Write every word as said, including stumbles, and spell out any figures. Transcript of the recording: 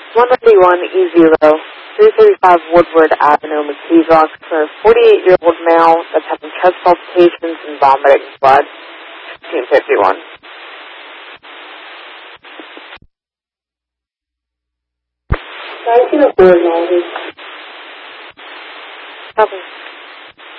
one ninety-one E zero, three thirty-five Woodward Avenue, McKees-Rock, for a forty-eight-year-old male that's having chest palpitations and vomiting blood. fifteen fifty-one. nineteen oh four ninety. Okay.